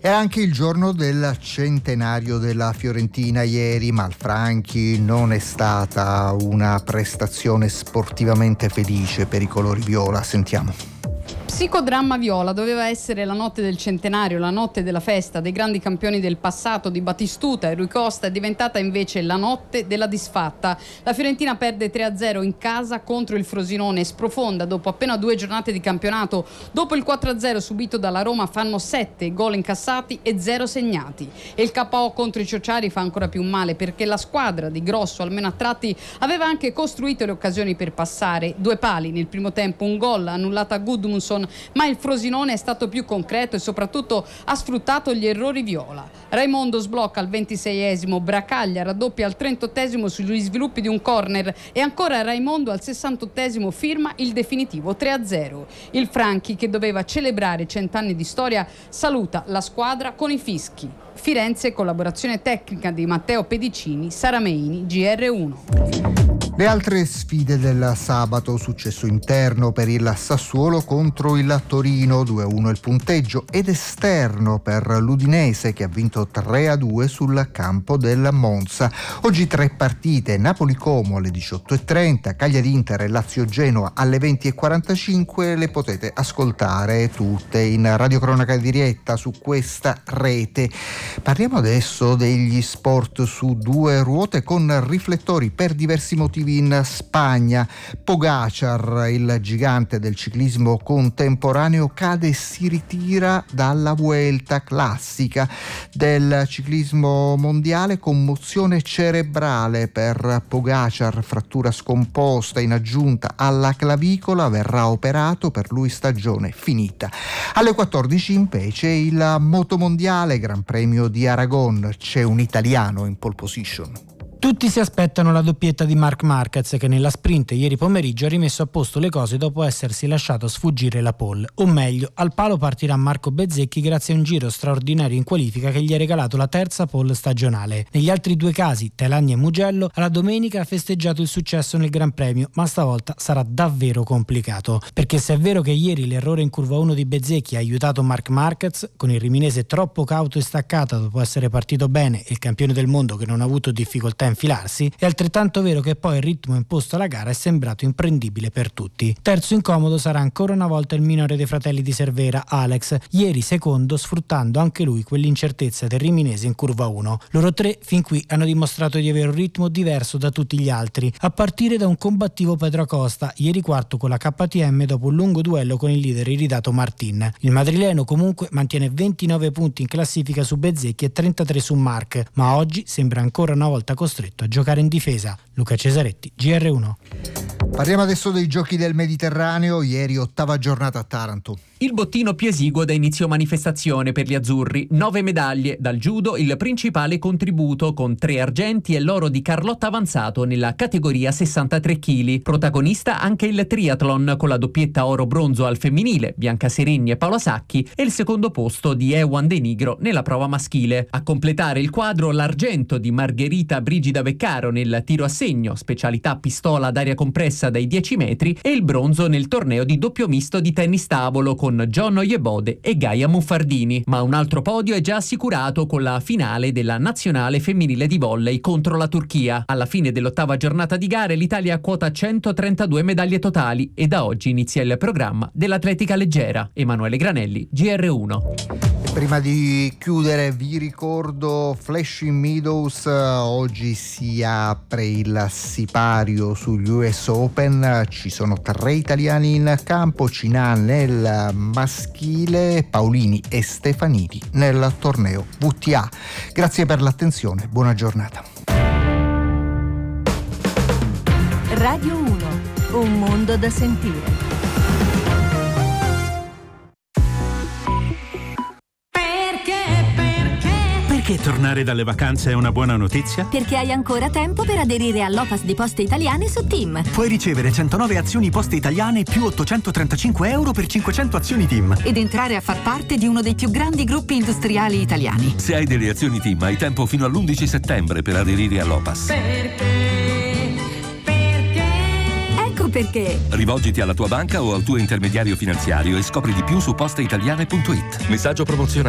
È anche il giorno del centenario della Fiorentina ieri, ma al Franchi non è stata una prestazione sportivamente felice per i colori viola. Sentiamo. Psicodramma viola doveva essere la notte del centenario, la notte della festa dei grandi campioni del passato, di Batistuta e Rui Costa. È diventata invece la notte della disfatta. La Fiorentina perde 3-0 in casa contro il Frosinone e sprofonda dopo appena 2 giornate di campionato. Dopo il 4-0 subito dalla Roma fanno 7 gol incassati e 0 segnati. E il KO contro i Ciociari fa ancora più male, perché la squadra di Grosso, almeno a tratti, aveva anche costruito le occasioni per passare. 2 pali nel primo tempo, un gol annullata a Gudmundsson, ma il Frosinone è stato più concreto e soprattutto ha sfruttato gli errori viola. Raimondo sblocca al 26esimo, Bracaglia raddoppia al 38esimo sugli sviluppi di un corner e ancora Raimondo al 68esimo firma il definitivo 3-0. Il Franchi, che doveva celebrare 100 anni di storia, saluta la squadra con i fischi. Firenze, collaborazione tecnica di Matteo Pedicini, Sarameini, GR1. Le altre sfide del sabato: successo interno per il Sassuolo contro il Torino, 2-1 il punteggio, ed esterno per l'Udinese, che ha vinto 3-2 sul campo del Monza. Oggi 3 partite: Napoli-Como alle 18:30, Cagliari-Inter e Lazio-Genoa alle 20:45. Le potete ascoltare tutte in radiocronaca diretta su questa rete. Parliamo adesso degli sport su 2 ruote con riflettori per diversi motivi in Spagna. Pogacar, il gigante del ciclismo contemporaneo, cade e si ritira dalla Vuelta, classica del ciclismo mondiale. Commozione cerebrale per Pogacar, frattura scomposta in aggiunta alla clavicola, verrà operato, per lui stagione finita. Alle 14 invece il motomondiale, Gran Premio di Aragon, c'è un italiano in pole position. Tutti si aspettano la doppietta di Marc Marquez, che nella sprint ieri pomeriggio ha rimesso a posto le cose dopo essersi lasciato sfuggire la pole. O meglio, al palo partirà Marco Bezzecchi grazie a un giro straordinario in qualifica che gli ha regalato la terza pole stagionale. Negli altri 2 casi, Telagna e Mugello, alla domenica ha festeggiato il successo nel Gran Premio, ma stavolta sarà davvero complicato. Perché se è vero che ieri l'errore in curva 1 di Bezzecchi ha aiutato Marc Marquez, con il riminese troppo cauto e staccato dopo essere partito bene, e il campione del mondo che non ha avuto difficoltà infilarsi, è altrettanto vero che poi il ritmo imposto alla gara è sembrato imprendibile per tutti. Terzo incomodo sarà ancora una volta il minore dei fratelli di Cervera, Alex, ieri secondo, sfruttando anche lui quell'incertezza del riminese in curva 1. Loro 3 fin qui hanno dimostrato di avere un ritmo diverso da tutti gli altri, a partire da un combattivo Pedro Acosta, ieri quarto con la KTM dopo un lungo duello con il leader iridato Martin. Il madrileno comunque mantiene 29 punti in classifica su Bezzecchi e 33 su Marc, ma oggi sembra ancora una volta costretto a giocare in difesa. Luca Cesaretti, GR1. Parliamo adesso dei Giochi del Mediterraneo. Ieri 8ª giornata a Taranto. Il bottino più esiguo da inizio manifestazione per gli azzurri. 9 medaglie, dal judo il principale contributo, con 3 argenti e l'oro di Carlotta Avanzato nella categoria 63 kg. Protagonista anche il triathlon, con la doppietta oro-bronzo al femminile, Bianca Sereni e Paola Sacchi, e il secondo posto di Ewan De Nigro nella prova maschile. A completare il quadro l'argento di Margherita Brigida Beccaro nel tiro a segno, specialità pistola ad aria compressa dai 10 metri, e il bronzo nel torneo di doppio misto di tennis tavolo con John Oyebode e Gaia Muffardini. Ma un altro podio è già assicurato con la finale della nazionale femminile di volley contro la Turchia. Alla fine dell'8ª giornata di gare l'Italia quota 132 medaglie totali e da oggi inizia il programma dell'atletica leggera. Emanuele Granelli, GR1. Prima di chiudere vi ricordo Flushing Meadows, oggi si apre il sipario sugli US Open, ci sono 3 italiani in campo, Cinà nel maschile, Paolini e Stefanini nel torneo WTA. Grazie per l'attenzione, buona giornata. Radio 1, un mondo da sentire. Perché tornare dalle vacanze è una buona notizia? Perché hai ancora tempo per aderire all'OPAS di Poste Italiane su TIM. Puoi ricevere 109 azioni Poste Italiane più 835 euro per 500 azioni TIM. Ed entrare a far parte di uno dei più grandi gruppi industriali italiani. Se hai delle azioni TIM hai tempo fino all'11 settembre per aderire all'OPAS. Ecco perché. Rivolgiti alla tua banca o al tuo intermediario finanziario e scopri di più su posteitaliane.it. Messaggio promozionale.